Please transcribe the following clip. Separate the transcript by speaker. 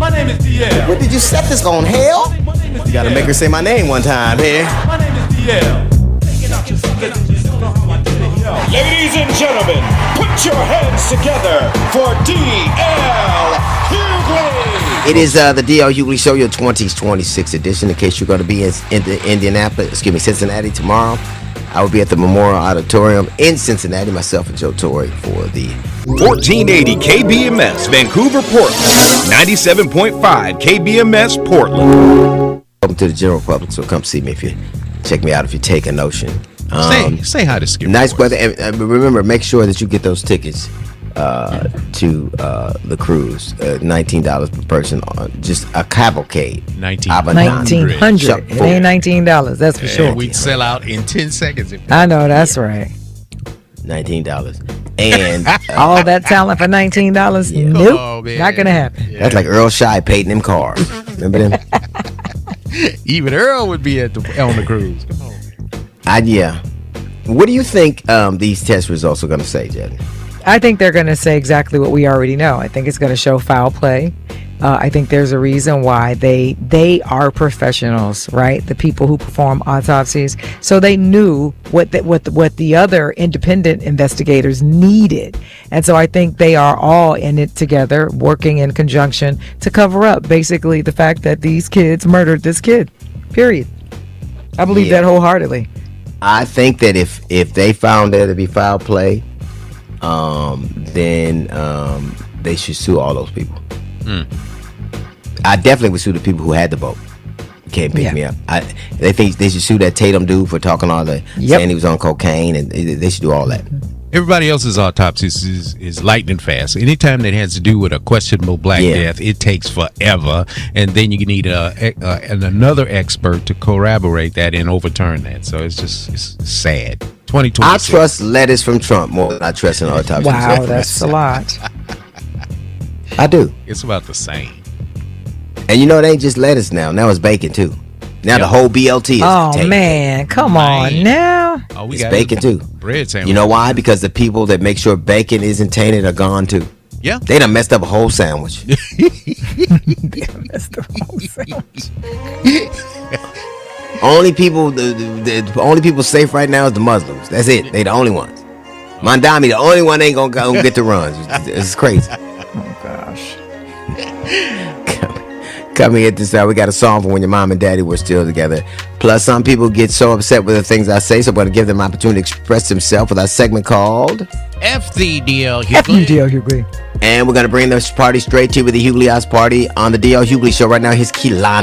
Speaker 1: My name is DL.
Speaker 2: What did you set this on, hell? You gotta make her say my name one time here.
Speaker 1: My name is DL.
Speaker 3: Ladies and gentlemen, put your hands together for DL Hughley.
Speaker 2: It is the DL Hughley Show, your 2026 edition. In case you're going to be in Cincinnati tomorrow, I will be at the Memorial Auditorium in Cincinnati, myself and Joe Torre for the
Speaker 4: 1480 KBMS Vancouver, Portland. 97.5 KBMS Portland.
Speaker 2: Open to the general public, so come see me if you check me out if you take a notion.
Speaker 5: Say hi to Skip.
Speaker 2: Nice weather, and remember, make sure that you get those tickets to the cruise. $19 per person, just a cavalcade.
Speaker 6: $1,900. It ain't $19. That's for sure.
Speaker 5: We'd sell out in 10 seconds.
Speaker 6: I know that's right.
Speaker 2: $19, and
Speaker 6: all that talent for $19? Nope, not gonna happen.
Speaker 2: Yeah. That's like Earl Shy paid them cars. Remember them?
Speaker 5: Even Earl would be on the cruise. Come on.
Speaker 2: Yeah. What do you think these test results are going to say, Jen?
Speaker 6: I think they're going to say exactly what we already know. I think it's going to show foul play. I think there's a reason why they are professionals, right? The people who perform autopsies, so they knew what the other independent investigators needed, and so I think they are all in it together, working in conjunction to cover up basically the fact that these kids murdered this kid. Period. I believe that wholeheartedly.
Speaker 2: I think that if they found there to be foul play, then they should sue all those people. I definitely would sue the people who had the boat. Can't pick me up. They think they should sue that Tatum dude for talking all the saying he was on cocaine, and they should do all that.
Speaker 5: Everybody else's autopsies is lightning fast. Anytime that has to do with a questionable black death, it takes forever, and then you need another expert to corroborate that and overturn that. So it's sad. 2026.
Speaker 2: I trust letters from Trump more than I trust an autopsy.
Speaker 6: Wow, that's a lot.
Speaker 2: I do.
Speaker 5: It's about the same.
Speaker 2: And you know, it ain't just lettuce now. Now it's bacon too. Now the whole BLT is
Speaker 6: taken. Man, come on now.
Speaker 5: Oh,
Speaker 2: it's bacon too.
Speaker 5: Bread sandwich.
Speaker 2: You know why? Because the people that make sure bacon isn't tainted are gone too.
Speaker 5: Yeah.
Speaker 2: They done messed up a whole sandwich.
Speaker 6: They done messed up a whole sandwich.
Speaker 2: Only people, the only people safe right now is the Muslims. That's it. They the only ones. Mandami, the only one ain't gonna get the runs. It's crazy.
Speaker 6: Oh gosh.
Speaker 2: Coming at this hour, we got a song for when your mom and daddy were still together. Plus, some people get so upset with the things I say, so I'm going to give them an opportunity to express themselves with our segment called
Speaker 5: F the DL Hughley.
Speaker 6: F the DL Hughley.
Speaker 2: And we're going to bring this party straight to you with the Hughley House Party on the DL Hughley Show. Right now, here's Kehlani.